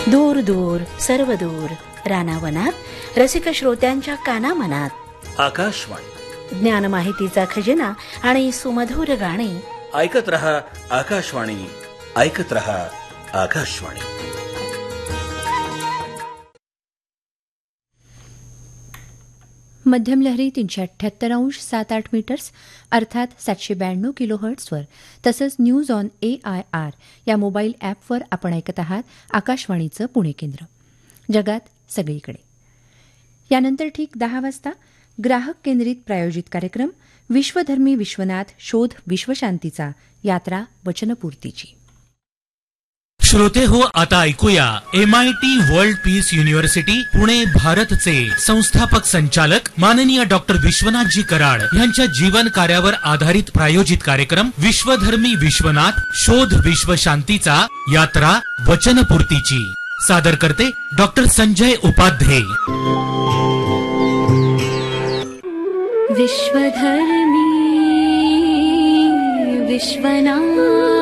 दूर दूर सर्व दूर रानावनात रसिक श्रोत्यांच्या कानामनात आकाशवाणी ज्ञान माहितीचा खजिना आणि सुमधुर गाणी ऐकत रहा आकाशवाणी, ऐकत रहा आकाशवाणी. मध्यम लहरी 378.7 मीटर्स अर्थात 792 किलोहर्ट्झवर तसंच न्यूज ऑन AIR या मोबाईल ॲपवर आपण ऐकत आहात आकाशवाणीचं पुणे केंद्र. जगात सगळीकडे. यानंतर ठीक 10 वाजता ग्राहक केंद्रित प्रायोजित कार्यक्रम विश्वधर्मी विश्वनाथ शोध विश्वशांतीचा यात्रा वचनपूर्तीची. श्रोते हो, आता ऐकूया MIT world peace university Pune भारतचे संस्थापक संचालक माननीय डॉक्टर विश्वनाथजी कराड यांच्या जीवन कार्यावर आधारित प्रायोजित कार्यक्रम विश्वधर्मी विश्वनाथ शोध विश्वशांतीचा यात्रा वचनपूर्तीची. सादर करते डॉक्टर संजय उपाध्ये. विश्वधर्मी विश्वनाथ.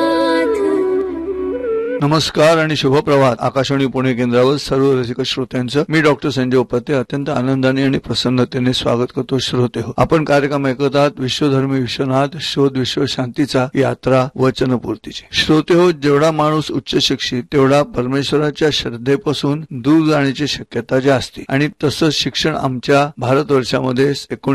नमस्कार आणि शुभप्रभात. आकाशवाणी पुणे केंद्रावर सर्व रसिक श्रोत्यांचं मी डॉक्टर संजय उपाध्ये अत्यंत आनंदाने आणि प्रसन्नतेने स्वागत करतो. श्रोते हो, आपण कार्यक्रम ऐकत आहात विश्वधर्मी विश्वनाथ शोध विश्वशांतीचा यात्रा वचनपूर्तीची. श्रोते हो, जेवढा माणूस उच्च शिक्षित तेवढा परमेश्वराच्या श्रद्धेपासून दूर जाण्याची शक्यता जास्त आणि तसंच शिक्षण आमच्या भारतवर्षामध्ये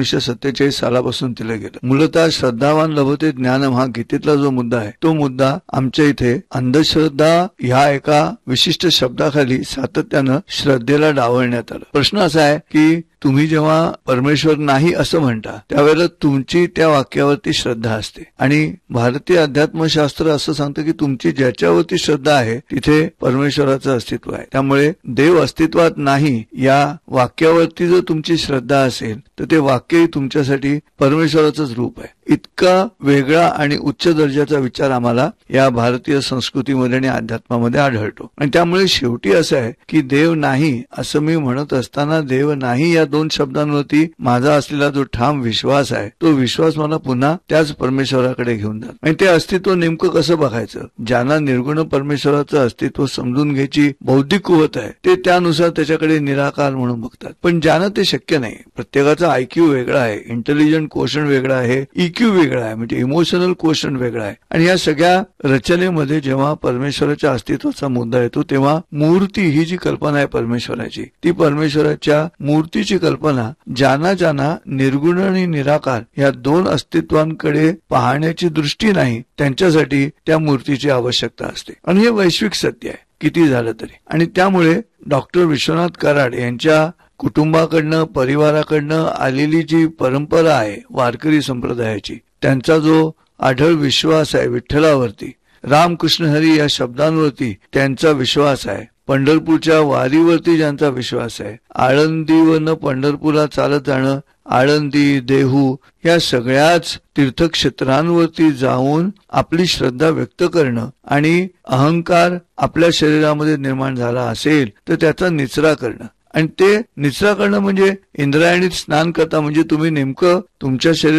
1947 सालापासून दिलं गेलं. मूलतः श्रद्धावान लभते ज्ञानम हा गीतेतला जो मुद्दा आहे तो मुद्दा आमच्या इथे अंधश्रद्धा ह्या एका विशिष्ट शब्दाखाली सातत्यानं श्रद्धेला डावलण्यात आलं. प्रश्न असा आहे की तुम्ही जेव्हा परमेश्वर नाही असं म्हणता त्यावेळेला तुमची त्या वाक्यावरती श्रद्धा असते आणि भारतीय अध्यात्मशास्त्र असं सांगतं की तुमची ज्याच्यावरती श्रद्धा आहे तिथे परमेश्वराचं अस्तित्व आहे. त्यामुळे देव अस्तित्वात नाही या वाक्यावरती जर तुमची श्रद्धा असेल तर ते वाक्यही तुमच्यासाठी परमेश्वराचंच रूप आहे. इतका वेगळा आणि उच्च दर्जाचा विचार आम्हाला या भारतीय संस्कृतीमध्ये आणि अध्यात्मामध्ये आढळतो. आणि त्यामुळे शेवटी असं आहे की देव नाही असं मी म्हणत असताना देव नाही या 2 शब्दांवरती माझा असलेला जो ठाम विश्वास आहे तो विश्वास मला पुन्हा त्याच परमेश्वराकडे घेऊन जातो. आणि ते अस्तित्व नेमकं कसं बघायचं? ज्यांना निर्गुण परमेश्वराचं अस्तित्व समजून घ्यायची बौद्धिक कुवत आहे ते त्यानुसार त्याच्याकडे निराकार म्हणून बघतात. पण ज्यांना ते शक्य नाही, प्रत्येकाचा IQ वेगळा आहे, इंटेलिजंट क्वोशंट वेगळा आहे, EQ वेगळा आहे, म्हणजे इमोशनल क्वोशंट वेगळा आहे. आणि या सगळ्या रचनेमध्ये जेव्हा परमेश्वराच्या अस्तित्वाचा मुद्दा येतो तेव्हा मूर्ती ही जी कल्पना आहे परमेश्वराची, ती परमेश्वराच्या मूर्तीची कल्पना ज्यांना निर्गुण आणि निराकार या 2 अस्तित्वांकडे पाहण्याची दृष्टी नाही त्यांच्यासाठी त्या मूर्तीची आवश्यकता असते. आणि हे वैश्विक सत्य आहे किती झालं तरी. आणि त्यामुळे डॉक्टर विश्वनाथ कराड यांच्या कुटुंबाकडनं परिवाराकडनं आलेली जी परंपरा आहे वारकरी संप्रदायाची, त्यांचा जो आढळ विश्वास आहे विठ्ठलावरती, रामकृष्ण हरी या शब्दांवरती त्यांचा विश्वास आहे, पंढरपूरच्या वारीवरती ज्यांचा विश्वास आहे, आळंदीवरनं पंढरपूरला चालत जाणं, आळंदी देहू या सगळ्याच तीर्थक्षेत्रांवरती जाऊन आपली श्रद्धा व्यक्त करणं आणि अहंकार आपल्या शरीरामध्ये निर्माण झाला असेल तर त्याचा निचरा करणं. आणि ते निचरा करणं म्हणजे इंद्रायणीत स्नान करता म्हणजे तुम्ही नेमकं तुमच्या शरीरात